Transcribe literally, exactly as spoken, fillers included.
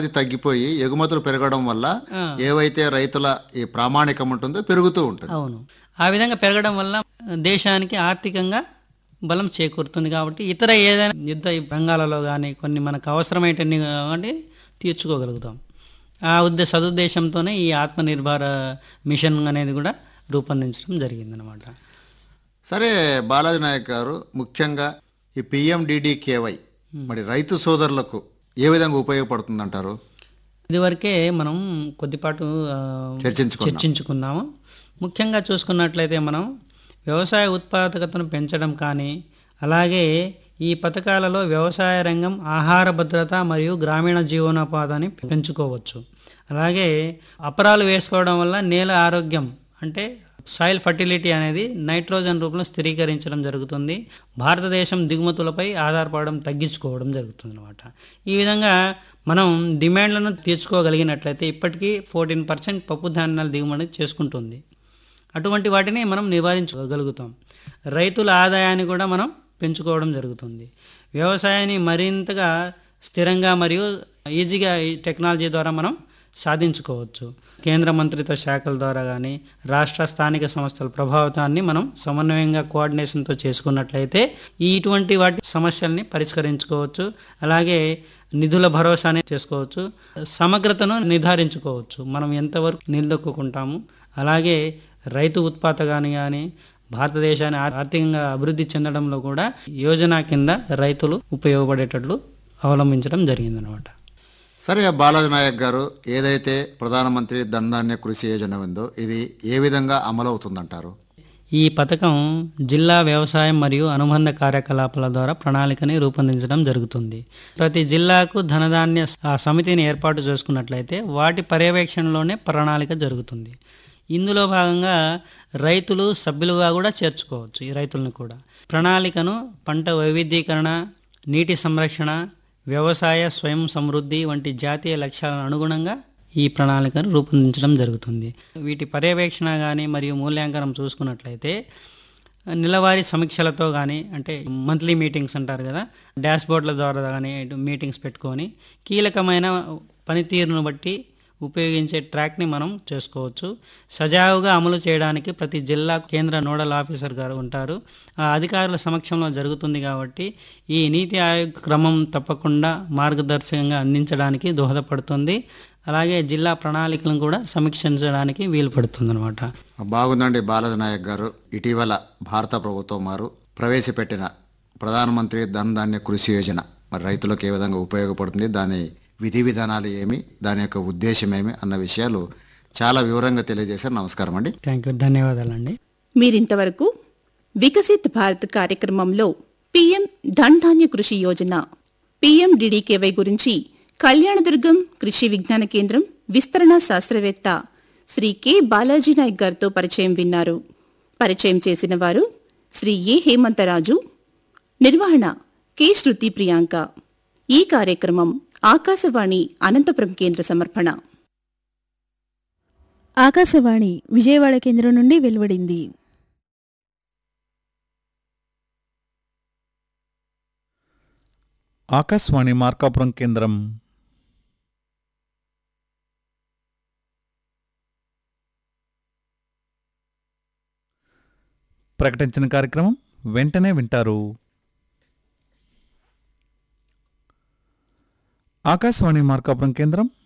తగ్గిపోయి ఎగుమతులు పెరగడం వల్ల ఆ. ఏవైతే రైతుల ఈ ప్రామాణికం ఉంటుందో పెరుగుతూ ఉంటుంది. అవును. ఆ విధంగా పెరగడం వల్ల దేశానికి ఆర్థికంగా బలం చేకూరుతుంది. కాబట్టి ఇతర ఏదైనా యుద్ధ రంగాలలో కానీ కొన్ని మనకు అవసరమైనన్ని కాబట్టి తీర్చుకోగలుగుతాం. ఆ ఉద్దేశ సదుద్దేశంతోనే ఈ ఆత్మనిర్భర మిషన్ అనేది కూడా రూపొందించడం జరిగిందనమాట. సరే బాలాజీ నాయక్ గారు, ముఖ్యంగా ఈ పిఎండిడికేవై మరి రైతు సోదరులకు ఏ విధంగా ఉపయోగపడుతుందంటారు? ఇదివరకే మనం కొద్దిపాటు ఆ, చర్చించుకున్నాం. చర్చించుకున్నాము. ముఖ్యంగా చూసుకున్నట్లయితే మనం వ్యవసాయ ఉత్పాదకతను పెంచడం కానీ, అలాగే ఈ పథకాలలో వ్యవసాయ రంగం ఆహార భద్రత మరియు గ్రామీణ జీవనోపాధిని పెంచుకోవచ్చు. అలాగే అపరాలు వేసుకోవడం వల్ల నేల ఆరోగ్యం అంటే సాయిల్ ఫర్టిలిటీ అనేది నైట్రోజన్ రూపంలో స్థిరీకరించడం జరుగుతుంది. భారతదేశం దిగుమతులపై ఆధారపడడం తగ్గించుకోవడం జరుగుతుంది అనమాట. ఈ విధంగా మనం డిమాండ్లను తీర్చుకోగలిగినట్లయితే ఇప్పటికీ ఫోర్టీన్ పర్సెంట్ పప్పు ధాన్యాల దిగుమతి చేసుకుంటుంది. అటువంటి వాటిని మనం నివారించగలుగుతాం. రైతుల ఆదాయాన్ని కూడా మనం పెంచుకోవడం జరుగుతుంది. వ్యవసాయాన్ని మరింతగా స్థిరంగా మరియు ఈజీగా ఈ టెక్నాలజీ ద్వారా మనం సాధించుకోవచ్చు. కేంద్ర మంత్రిత్వ శాఖల ద్వారా కానీ రాష్ట్ర స్థానిక సంస్థల ప్రభావితాన్ని మనం సమన్వయంగా కోఆర్డినేషన్తో చేసుకున్నట్లయితే ఈ ఇటువంటి వాటి సమస్యల్ని పరిష్కరించుకోవచ్చు. అలాగే నిధుల భరోసానే చేసుకోవచ్చు. సమగ్రతను నిర్ధారించుకోవచ్చు. మనం ఎంతవరకు నిలదొక్కుంటాము. అలాగే రైతు ఉత్పాదకాన్ని కానీ భారతదేశాన్ని ఆర్థికంగా అభివృద్ధి చెందడంలో కూడా యోజన కింద రైతులు ఉపయోగపడేటట్లు అవలంబించడం జరిగిందనమాట. సరే బాలాజీ నాయక్ గారు, ఏదైతే ప్రధానమంత్రి ధన్ ధాన్య కృషి యోజన ఉందో ఇది ఏ విధంగా అమలు అవుతుందంటారు? ఈ పథకం జిల్లా వ్యవసాయం మరియు అనుబంధ కార్యకలాపాల ద్వారా ప్రణాళికని రూపొందించడం జరుగుతుంది. ప్రతి జిల్లాకు ధనధాన్య ఆ సమితిని ఏర్పాటు చేసుకున్నట్లయితే వాటి పర్యవేక్షణలోనే ప్రణాళిక జరుగుతుంది. ఇందులో భాగంగా రైతులు సభ్యులుగా కూడా చేర్చుకోవచ్చు. ఈ రైతులను కూడా ప్రణాళికను పంట వైవిధ్యీకరణ, నీటి సంరక్షణ, వ్యవసాయ స్వయం సమృద్ధి వంటి జాతీయ లక్ష్యాలను అనుగుణంగా ఈ ప్రణాళికను రూపొందించడం జరుగుతుంది. వీటి పర్యవేక్షణ కానీ మరియు మూల్యాంకనం చూసుకున్నట్లయితే నెలవారీ సమీక్షలతో కానీ, అంటే మంత్లీ మీటింగ్స్ అంటారు కదా, డాష్బోర్డ్ల ద్వారా కానీ మీటింగ్స్ పెట్టుకొని కీలకమైన పనితీరును బట్టి ఉపయోగించే ట్రాక్ని మనం చేసుకోవచ్చు. సజావుగా అమలు చేయడానికి ప్రతి జిల్లా కేంద్ర నోడల్ ఆఫీసర్ గారు ఉంటారు. ఆ అధికారుల సమక్షంలో జరుగుతుంది కాబట్టి ఈ నీతి ఆయోగ్ క్రమం తప్పకుండా మార్గదర్శకంగా అందించడానికి దోహదపడుతుంది. అలాగే జిల్లా ప్రణాళికలను కూడా సమీక్షించడానికి వీలు పడుతుంది అనమాట. బాగుందండి బాలాజీ నాయక్ గారు. ఇటీవల భారత ప్రభుత్వం వారు ప్రవేశపెట్టిన ప్రధానమంత్రి ధన్ ధాన్య కృషి యోజన మరి రైతులకు ఏ విధంగా ఉపయోగపడుతుంది, దాని విధి విధానాలు ఏమి, దాని యొక్క ఉద్దేశం ఏమి అన్న విషయాలు చాలా వివరంగా తెలియజేశారు. నమస్కారం అండి. థ్యాంక్ యూ, ధన్యవాదాలండి. మీరింతవరకు వికసిత్ భారత్ కార్యక్రమంలో పీఎం ధన్ ధాన్య కృషి యోజన పీఎండిడికేవై గురించి కళ్యాణదుర్గం కృషి విజ్ఞాన కేంద్రం విస్తరణ శాస్త్రవేత్త శ్రీ కె బాలాజీ నాయక్ గారితో పరిచయం విన్నారు. పరిచయం చేసిన వారు శ్రీ ఏ హేమంతరాజు. నిర్వహణ కె శృతి ప్రియాంక. ఈ కార్యక్రమం ఆకాశవాణి అనంతపురం కేంద్ర సమర్పణ. ఆకాశవాణి విజయవాడ కేంద్రం నుండి వెలువడింది. ఆకాశవాణి మార్కాపురం కేంద్రం. ప్రకటించిన కార్యక్రమం వెంటనే వింటారు. ఆకాశవాణి మార్కాపురం కేంద్రం